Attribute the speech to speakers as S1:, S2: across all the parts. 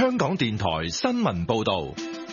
S1: 香港電台新聞報道。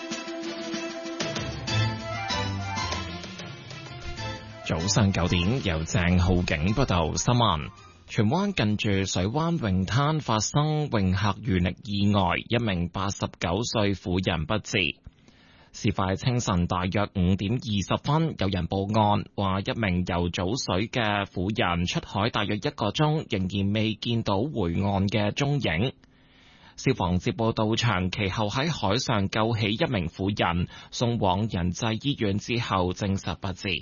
S2: 早上9點，由鄭浩景報道新聞。荃灣近住水灣泳灘發生泳客遇溺意外，一名89歲婦人不治。事發清晨大約5點20分，有人報案，話一名游早水嘅婦人出海大約1個鐘，仍然未見到回岸嘅蹤影。消防接報到場，其後喺海上救起一名婦人，送往仁濟醫院之後證實不治。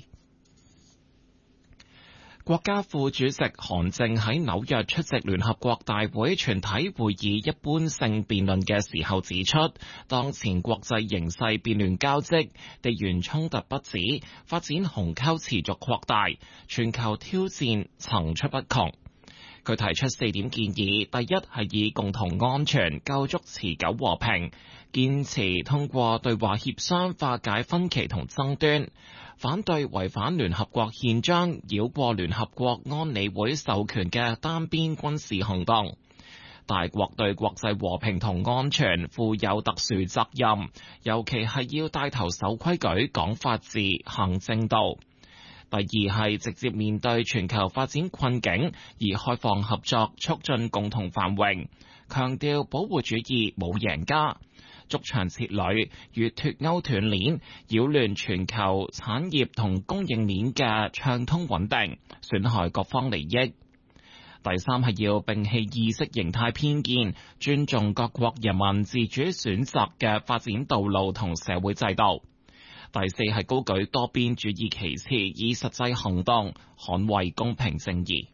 S2: 國家副主席韓正喺紐約出席聯合國大會全體會議一般性辯論嘅時候指出，當前國際形勢變亂交織，地緣衝突不止，發展鴻溝持續擴大，全球挑戰層出不窮。佢提出4點建議，第一係以共同安全構築持久和平，堅持通過對話協商化解分歧同爭端，反對違反聯合國憲章、繞過聯合國安理會授權嘅單邊軍事行動。大國對國際和平同安全負有特殊責任，尤其係要帶頭守規矩、講法治、行正道。第二係直接面對全球發展困境，而開放合作，促進共同繁榮，強調保護主義冇贏家，築牆設壘與脫鈎斷鏈，擾亂全球產業同供應鏈嘅暢通穩定，損害各方利益。第三係要摒棄意識形態偏見，尊重各國人民自主選擇嘅發展道路同社會制度。第四係高舉多邊主義旗幟，以實際行動捍衛公平正義。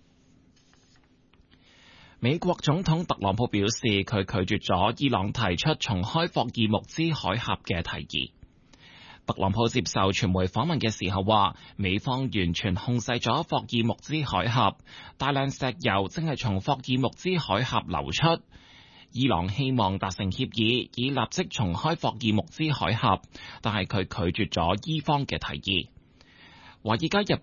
S2: 美國總統特朗普表示，佢拒絕咗伊朗提出重開霍爾木茲海峽嘅提議。特朗普接受傳媒訪問嘅時候話，美方完全控制咗霍爾木茲海峽，大量石油正係從霍爾木茲海峽流出。伊朗希望達成協議，以立即重開霍爾木茲海峽，但係佢拒絕咗伊方嘅提議。華爾街日